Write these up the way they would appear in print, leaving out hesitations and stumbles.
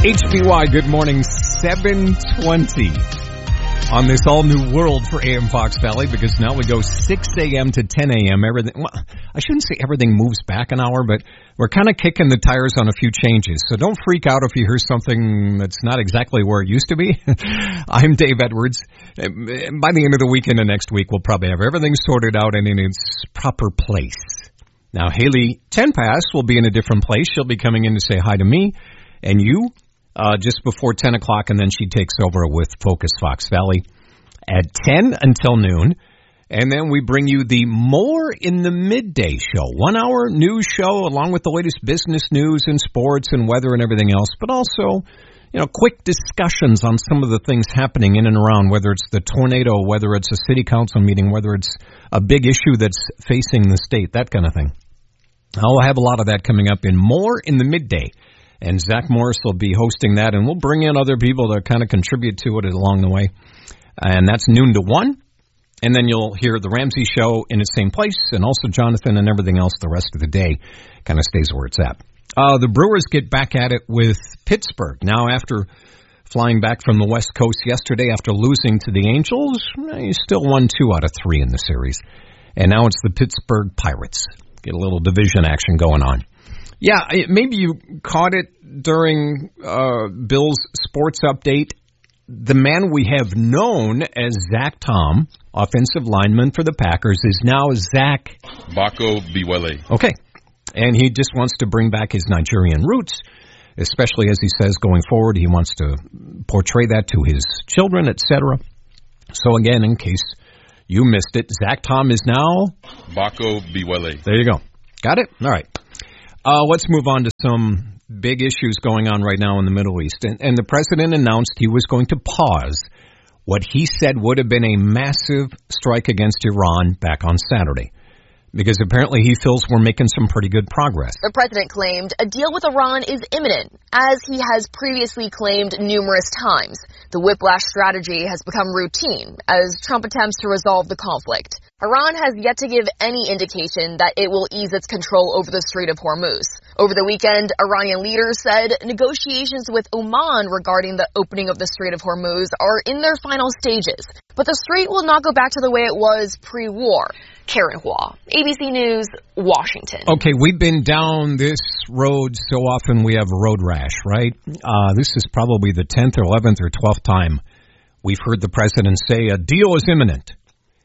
HBY, good morning, 7:20 on this all-new world for AM Fox Valley, because now we go 6 a.m. to 10 a.m. Everything, well, I shouldn't say everything moves back an hour, but we're kind of kicking the tires on a few changes. So don't freak out if you hear something that's not exactly where it used to be. I'm Dave Edwards. By the end of the weekend and next week, we'll probably have everything sorted out and in its proper place. Now, Haley Tenpass will be in a different place. She'll be coming in to say hi to me and you. Just before 10 o'clock, and then she takes over with Focus Fox Valley at 10 until noon. And then we bring you the More in the Midday show, 1 hour news show along with the latest business news and sports and weather and everything else, but also, quick discussions on some of the things happening in and around, whether it's the tornado, whether it's a city council meeting, whether it's a big issue that's facing the state, that kind of thing. I'll have a lot of that coming up in More in the Midday. And Zach Morris will be hosting that, and we'll bring in other people to kind of contribute to it along the way. And that's noon to 1. And then you'll hear the Ramsey Show in its same place, and also Jonathan and everything else the rest of the day kind of stays where it's at. The Brewers get back at it with Pittsburgh. Now, after flying back from the West Coast yesterday after losing to the Angels, you still won 2 out of 3 in the series. And now it's the Pittsburgh Pirates. Get a little division action going on. Yeah, maybe you caught it during Bill's sports update. The man we have known as Zach Tom, offensive lineman for the Packers, is now Zach Bako Biwele. Okay, and he just wants to bring back his Nigerian roots, especially as he says going forward he wants to portray that to his children, etc. So again, in case you missed it, Zach Tom is now Bako Biwele. There you go. Got it? All right. Let's move on to some big issues going on right now in the Middle East. And the president announced he was going to pause what he said would have been a massive strike against Iran back on Saturday, because apparently he feels we're making some pretty good progress. The president claimed a deal with Iran is imminent, as he has previously claimed numerous times. The whiplash strategy has become routine as Trump attempts to resolve the conflict. Iran has yet to give any indication that it will ease its control over the Strait of Hormuz. Over the weekend, Iranian leaders said negotiations with Oman regarding the opening of the Strait of Hormuz are in their final stages. But the strait will not go back to the way it was pre-war. Karen Hua, ABC News, Washington. Okay, we've been down this road so often we have road rash, right? This is probably the 10th or 11th or 12th time we've heard the president say a deal is imminent.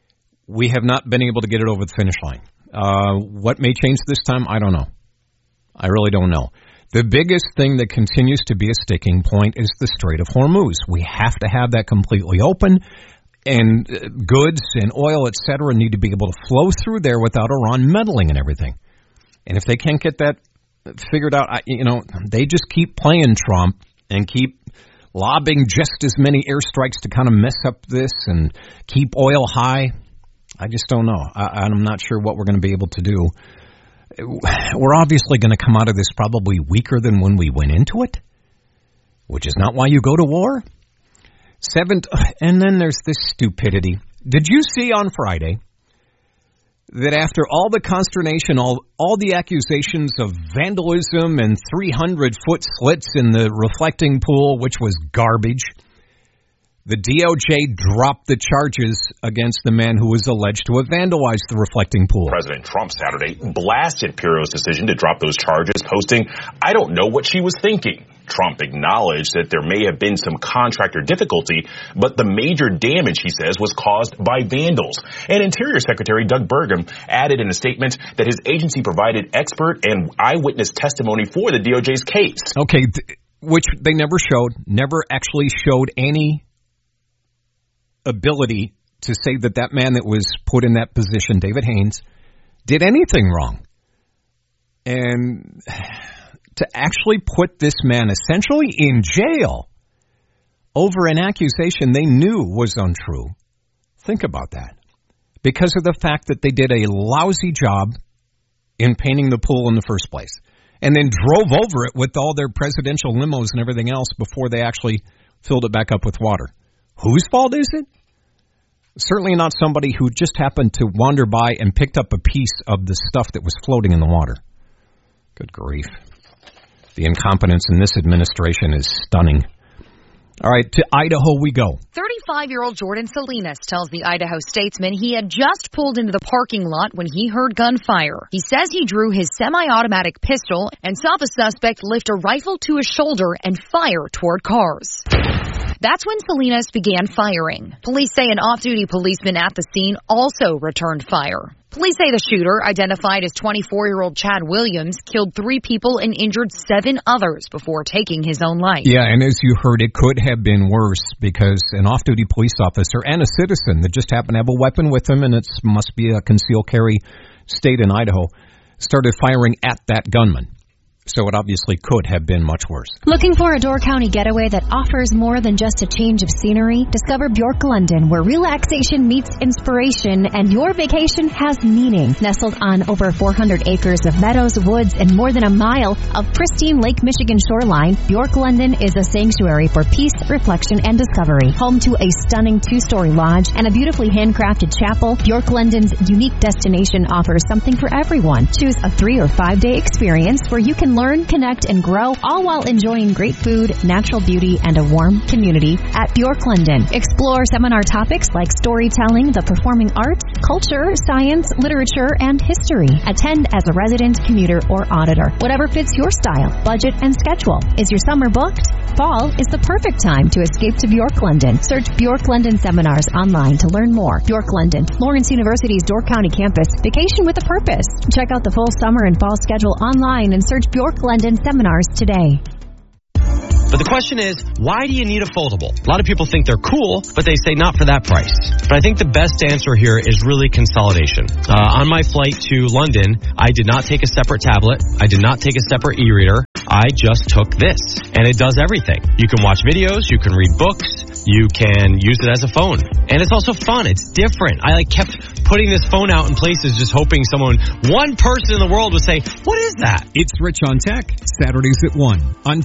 We have not been able to get it over the finish line. What may change this time? I don't know. I really don't know. The biggest thing that continues to be a sticking point is the Strait of Hormuz. We have to have that completely open, and goods and oil, etc., need to be able to flow through there without Iran meddling and everything. And if they can't get that figured out, they just keep playing Trump and keep lobbing just as many airstrikes to kind of mess up this and keep oil high. I just don't know. I'm not sure what we're going to be able to do. We're obviously going to come out of this probably weaker than when we went into it, which is not why you go to war. And then there's this stupidity. Did you see on Friday that after all the consternation, all the accusations of vandalism and 300-foot slits in the reflecting pool, which was garbage, the DOJ dropped the charges against the man who was alleged to have vandalized the reflecting pool. President Trump Saturday blasted Pirro's decision to drop those charges, posting, "I don't know what she was thinking." Trump acknowledged that there may have been some contractor difficulty, but the major damage, he says, was caused by vandals. And Interior Secretary Doug Burgum added in a statement that his agency provided expert and eyewitness testimony for the DOJ's case. Okay, which they never actually showed any ability to say that man that was put in that position, David Haynes, did anything wrong. And to actually put this man essentially in jail over an accusation they knew was untrue. Think about that. Because of the fact that they did a lousy job in painting the pool in the first place, and then drove over it with all their presidential limos and everything else before they actually filled it back up with water. Whose fault is it? Certainly not somebody who just happened to wander by and picked up a piece of the stuff that was floating in the water. Good grief. The incompetence in this administration is stunning. All right, to Idaho we go. 35-year-old Jordan Salinas tells the Idaho Statesman he had just pulled into the parking lot when he heard gunfire. He says he drew his semi-automatic pistol and saw the suspect lift a rifle to his shoulder and fire toward cars. That's when Salinas began firing. Police say an off-duty policeman at the scene also returned fire. Police say the shooter, identified as 24-year-old Chad Williams, killed 3 people and injured 7 others before taking his own life. Yeah, and as you heard, it could have been worse because an off-duty police officer and a citizen that just happened to have a weapon with him, and it must be a concealed carry state in Idaho, started firing at that gunman. So it obviously could have been much worse. Looking for a Door County getaway that offers more than just a change of scenery? Discover Bjork London, where relaxation meets inspiration and your vacation has meaning. Nestled on over 400 acres of meadows, woods, and more than a mile of pristine Lake Michigan shoreline, Bjork London is a sanctuary for peace, reflection, and discovery. Home to a stunning 2-story lodge and a beautifully handcrafted chapel, Bjork London's unique destination offers something for everyone. Choose a 3- or 5-day experience where you can learn, connect, and grow, all while enjoying great food, natural beauty, and a warm community at Bjork London. Explore seminar topics like storytelling, the performing arts, culture, science, literature, and history. Attend as a resident, commuter, or auditor. Whatever fits your style, budget, and schedule. Is your summer booked? Fall is the perfect time to escape to Bjork London. Search Bjork London Seminars online to learn more. Bjork London, Lawrence University's Door County campus. Vacation with a purpose. Check out the full summer and fall schedule online and search Bjork London Seminars today. But the question is, why do you need a foldable? A lot of people think they're cool, but they say not for that price. But I think the best answer here is really consolidation. On my flight to London, I did not take a separate tablet. I did not take a separate e-reader. I just took this, and it does everything. You can watch videos, you can read books, you can use it as a phone. And it's also fun. It's different. I kept putting this phone out in places just hoping one person in the world would say, what is that? It's Rich on Tech, Saturdays at 1 on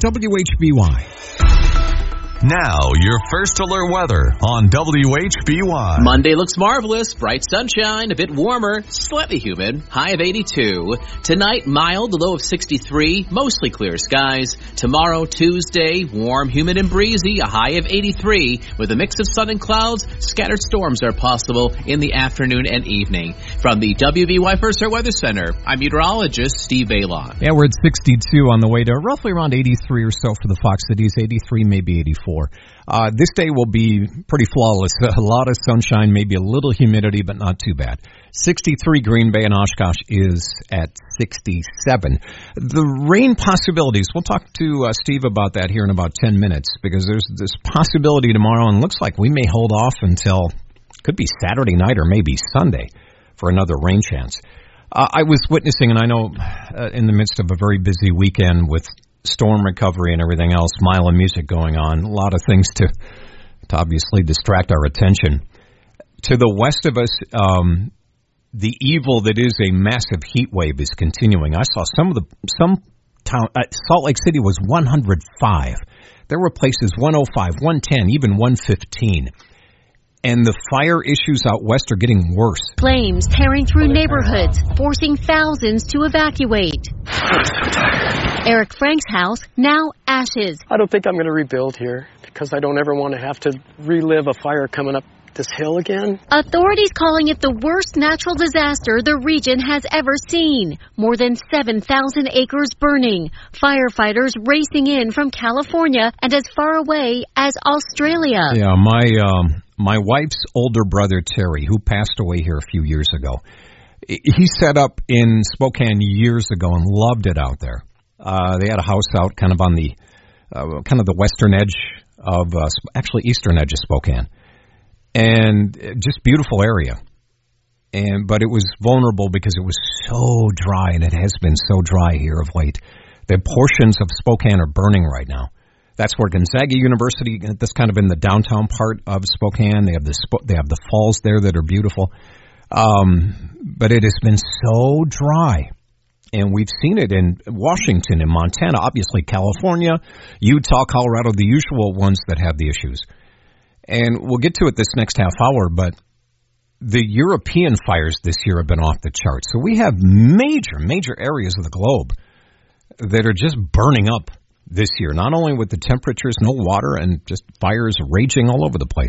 WHBY. Now, your first alert weather on WHBY. Monday looks marvelous. Bright sunshine, a bit warmer, slightly humid, high of 82. Tonight, mild, a low of 63, mostly clear skies. Tomorrow, Tuesday, warm, humid, and breezy, a high of 83. With a mix of sun and clouds, scattered storms are possible in the afternoon and evening. From the WVY First Alert Weather Center, I'm meteorologist Steve Valon. Yeah, we're at 62 on the way to roughly around 83 or so for the Fox Cities, 83, maybe 84. This day will be pretty flawless. A lot of sunshine, maybe a little humidity, but not too bad. 63 Green Bay and Oshkosh is at 67. The rain possibilities, we'll talk to Steve about that here in about 10 minutes because there's this possibility tomorrow and looks like we may hold off until, could be Saturday night or maybe Sunday for another rain chance. I was witnessing, and I know in the midst of a very busy weekend with storm recovery and everything else, Mile of Music going on, a lot of things to obviously distract our attention. To the west of us, the evil that is a massive heat wave is continuing. I saw some town, Salt Lake City was 105. There were places 105, 110, even 115. And the fire issues out west are getting worse. Flames tearing through neighborhoods, forcing thousands to evacuate. Eric Frank's house, now ashes. I don't think I'm going to rebuild here because I don't ever want to have to relive a fire coming up this hill again. Authorities calling it the worst natural disaster the region has ever seen. More than 7,000 acres burning. Firefighters racing in from California and as far away as Australia. Yeah, my wife's older brother, Terry, who passed away here a few years ago, he set up in Spokane years ago and loved it out there. They had a house out kind of on the the western edge of, actually eastern edge of Spokane. And just beautiful area. But it was vulnerable because it was so dry, and it has been so dry here of late. The portions of Spokane are burning right now. That's where Gonzaga University, that's kind of in the downtown part of Spokane. They have the falls there that are beautiful. But it has been so dry. And we've seen it in Washington, in Montana, obviously California, Utah, Colorado, the usual ones that have the issues. And we'll get to it this next half hour, but the European fires this year have been off the charts. So we have major areas of the globe that are just burning up this year, not only with the temperatures, no water, and just fires raging all over the place.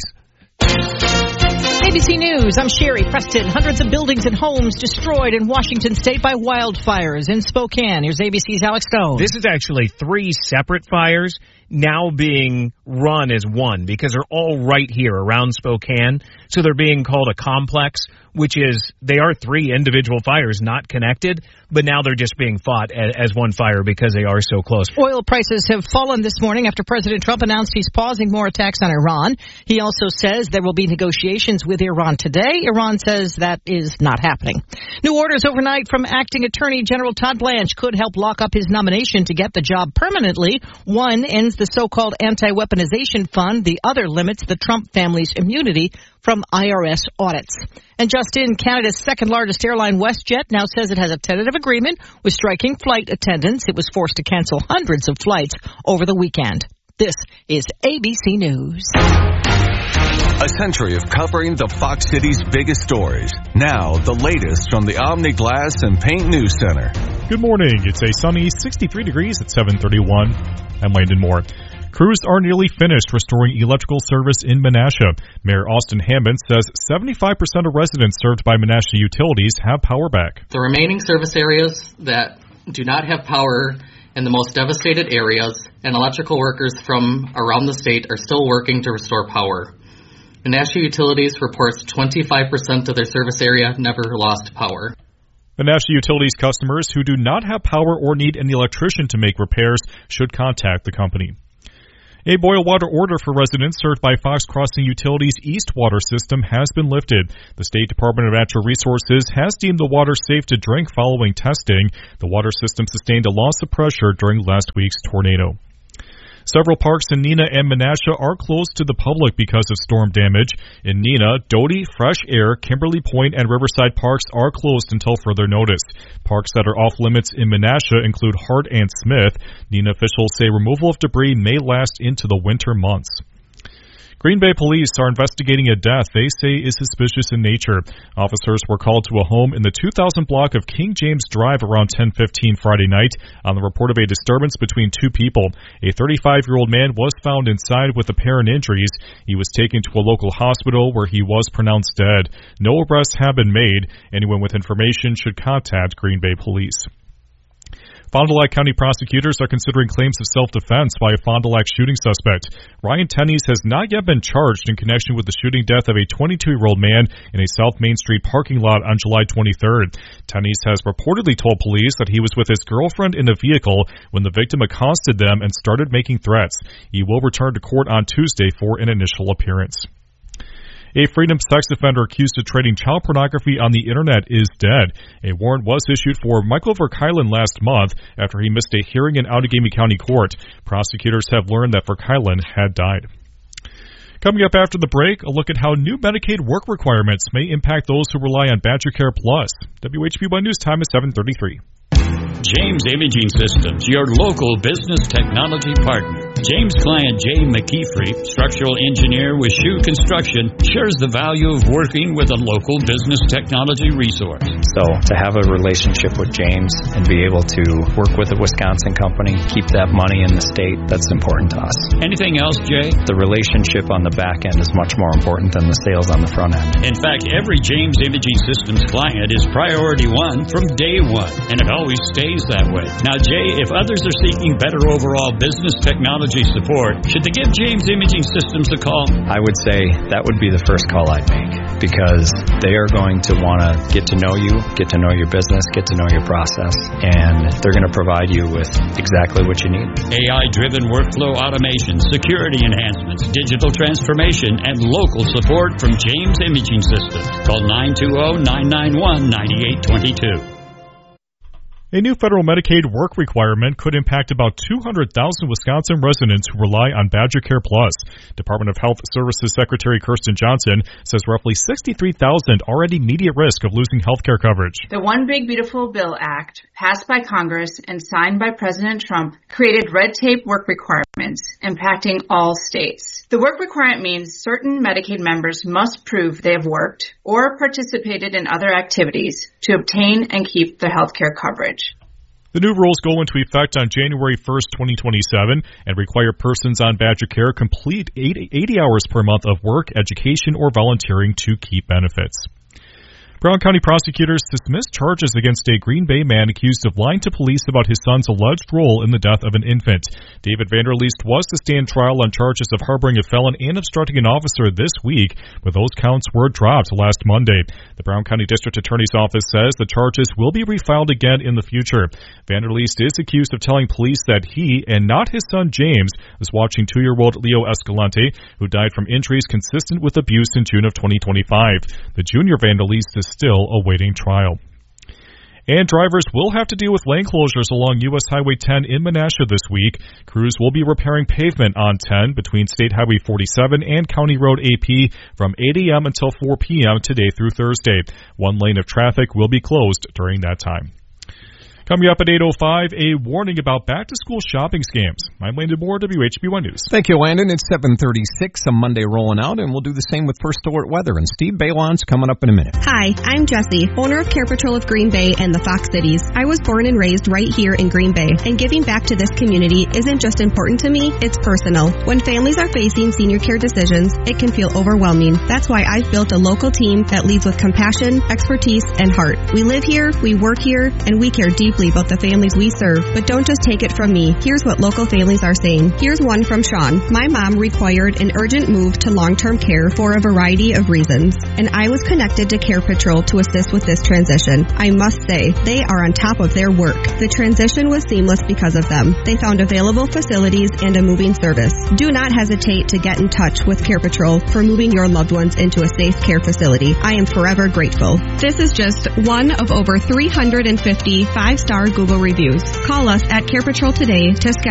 ABC News, I'm Sherry Preston. Hundreds of buildings and homes destroyed in Washington State by wildfires in Spokane. Here's ABC's Alex Stone. This is actually 3 separate fires now being run as one because they're all right here around Spokane. So they're being called a complex, which is they are 3 individual fires not connected, but now they're just being fought as one fire because they are so close. Oil prices have fallen this morning after President Trump announced he's pausing more attacks on Iran. He also says there will be negotiations with Iran today. Iran says that is not happening. New orders overnight from Acting Attorney General Todd Blanche could help lock up his nomination to get the job permanently. One ends the so-called anti-weaponization fund. The other limits the Trump family's immunity from IRS audits. And just in, Canada's second largest airline, WestJet, now says it has a tentative agreement with striking flight attendants. It was forced to cancel hundreds of flights over the weekend. This is ABC News. A century of covering the Fox City's biggest stories. Now, the latest from the Omni Glass and Paint News Center. Good morning. It's a sunny 63 degrees at 7:31. I'm Landon Moore. Crews are nearly finished restoring electrical service in Menasha. Mayor Austin Hammond says 75% of residents served by Menasha Utilities have power back. The remaining service areas that do not have power in the most devastated areas and electrical workers from around the state are still working to restore power. Menasha Utilities reports 25% of their service area never lost power. Menasha Utilities customers who do not have power or need an electrician to make repairs should contact the company. A boil water order for residents served by Fox Crossing Utilities' East Water System has been lifted. The State Department of Natural Resources has deemed the water safe to drink following testing. The water system sustained a loss of pressure during last week's tornado. Several parks in Neenah and Menasha are closed to the public because of storm damage. In Neenah, Doty, Fresh Air, Kimberly Point, and Riverside parks are closed until further notice. Parks that are off limits in Menasha include Hart and Smith. Neenah officials say removal of debris may last into the winter months. Green Bay police are investigating a death they say is suspicious in nature. Officers were called to a home in the 2000 block of King James Drive around 10:15 Friday night on the report of a disturbance between 2 people. A 35-year-old man was found inside with apparent injuries. He was taken to a local hospital where he was pronounced dead. No arrests have been made. Anyone with information should contact Green Bay Police. Fond du Lac County prosecutors are considering claims of self-defense by a Fond du Lac shooting suspect. Ryan Tenney's has not yet been charged in connection with the shooting death of a 22-year-old man in a South Main Street parking lot on July 23rd. Tenney's has reportedly told police that he was with his girlfriend in the vehicle when the victim accosted them and started making threats. He will return to court on Tuesday for an initial appearance. A Freedom sex offender accused of trading child pornography on the internet is dead. A warrant was issued for Michael Verkylen last month after he missed a hearing in Outagamie County Court. Prosecutors have learned that Verkylen had died. Coming up after the break, a look at how new Medicaid work requirements may impact those who rely on Badger Care Plus. WHB1 News Time is 7:33. James Imaging Systems, your local business technology partner. James' client Jay McKeefrey, structural engineer with Shoe Construction, shares the value of working with a local business technology resource. So to have a relationship with James and be able to work with a Wisconsin company, keep that money in the state, that's important to us. Anything else, Jay? The relationship on the back end is much more important than the sales on the front end. In fact, every James Imaging Systems client is priority one from day one, and it always stays that way. Now, Jay, if others are seeking better overall business technology support, should they give James Imaging Systems a call? I would say that would be the first call I'd make, because they are going to want to get to know you, get to know your business, get to know your process, and they're going to provide you with exactly what you need. AI-driven workflow automation, security enhancements, digital transformation, and local support from James Imaging Systems. Call 920-991-9822. A new federal Medicaid work requirement could impact about 200,000 Wisconsin residents who rely on Badger Care Plus. Department of Health Services Secretary Kirsten Johnson says roughly 63,000 are at immediate risk of losing health care coverage. The One Big Beautiful Bill Act, passed by Congress and signed by President Trump, created red tape work requirements impacting all states. The work requirement means certain Medicaid members must prove they have worked or participated in other activities to obtain and keep their health care coverage. The new rules go into effect on January 1st, 2027, and require persons on Badger Care complete 80 hours per month of work, education, or volunteering to keep benefits. Brown County prosecutors dismissed charges against a Green Bay man accused of lying to police about his son's alleged role in the death of an infant. David Vanderleest was to stand trial on charges of harboring a felon and obstructing an officer this week, but those counts were dropped last Monday. The Brown County District Attorney's Office says the charges will be refiled again in the future. Vanderleest is accused of telling police that he, and not his son James, was watching 2-year-old Leo Escalante, who died from injuries consistent with abuse in June of 2025. The junior Vanderleest is still awaiting trial. And drivers will have to deal with lane closures along U.S. Highway 10 in Menasha this week. Crews will be repairing pavement on 10 between State Highway 47 and County Road AP from 8 a.m. until 4 p.m. today through Thursday. One lane of traffic will be closed during that time. Coming up at 8:05, a warning about back-to-school shopping scams. I'm Landon Moore, WHB1 News. Thank you, Landon. It's 7:36, a Monday rolling out, and we'll do the same with First Alert Weather. And Steve Bailon's coming up in a minute. Hi, I'm Jessie, owner of Care Patrol of Green Bay and the Fox Cities. I was born and raised right here in Green Bay, and giving back to this community isn't just important to me, it's personal. When families are facing senior care decisions, it can feel overwhelming. That's why I've built a local team that leads with compassion, expertise, and heart. We live here, we work here, and we care deeply about the families we serve. But don't just take it from me. Here's what local families are saying. Here's one from Sean. My mom required an urgent move to long-term care for a variety of reasons, and I was connected to Care Patrol to assist with this transition. I must say, they are on top of their work. The transition was seamless because of them. They found available facilities and a moving service. Do not hesitate to get in touch with Care Patrol for moving your loved ones into a safe care facility. I am forever grateful. This is just one of over 350 5-star Google reviews. Call us at Care Patrol today to schedule